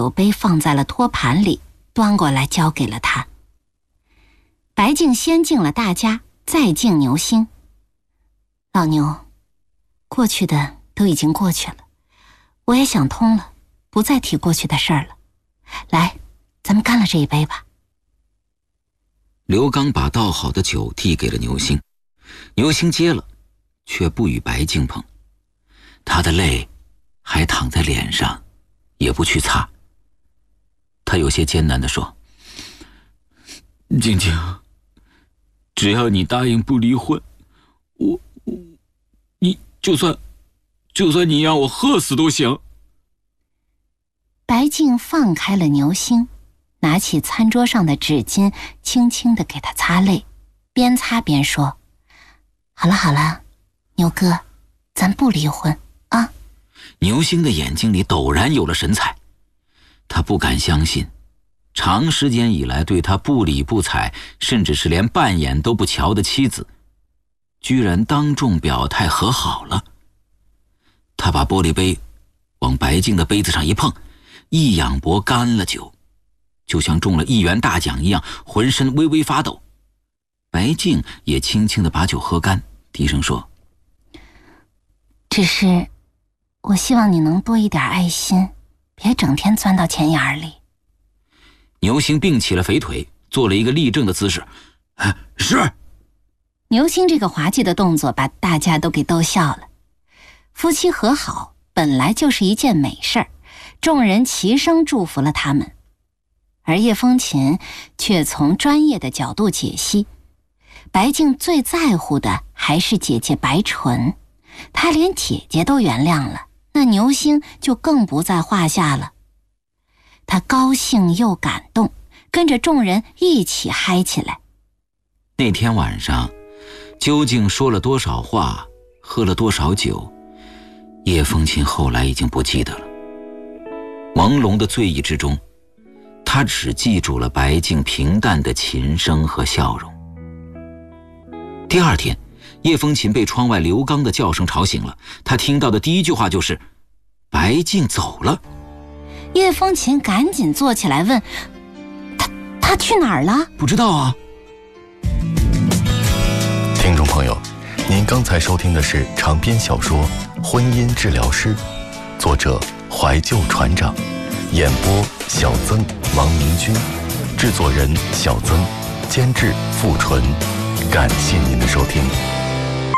酒杯放在了托盘里，端过来交给了他。白净先敬了大家，再敬牛星。老牛，过去的都已经过去了，我也想通了，不再提过去的事儿了。来，咱们干了这一杯吧。 刘刚把倒好的酒递给了牛星，牛星接了，却不与白净碰。他的泪还淌在脸上，也不去擦。他有些艰难地说：静静，只要你答应不离婚，你就算你让我喝死都行。 白净放开了牛星，拿起餐桌上的纸巾，轻轻地给他擦泪，边擦边说：好了好了，牛哥，咱不离婚啊。 牛星的眼睛里陡然有了神采，他不敢相信，长时间以来对他不理不睬，甚至是连半眼都不瞧的妻子，居然当众表态和好了。他把玻璃杯往白净的杯子上一碰，一仰脖干了酒，就像中了1元大奖一样，浑身微微发抖。白净也轻轻地把酒喝干，低声说： 只是我希望你能多一点爱心，别整天钻到钱眼里。 牛星并起了肥腿，做了一个立正的姿势。是。 牛星这个滑稽的动作把大家都给逗笑了。夫妻和好本来就是一件美事儿，众人齐声祝福了他们。而叶风琴却从专业的角度解析，白净最在乎的还是姐姐白纯，她连姐姐都原谅了，那牛星就更不在话下了。他高兴又感动，跟着众人一起嗨起来。 那天晚上究竟说了多少话，喝了多少酒，叶风琴后来已经不记得了。朦胧的醉意之中，他只记住了白净平淡的琴声和笑容。第二天，叶风琴被窗外刘刚的叫声吵醒了，他听到的第一句话就是白净走了。 叶风琴赶紧坐起来问：他去哪儿了？ 不知道啊。 听众朋友，您刚才收听的是长篇小说《婚姻治疗师》，作者怀旧船长，演播小曾、王明君，制作人小曾，监制付纯。感谢您的收听。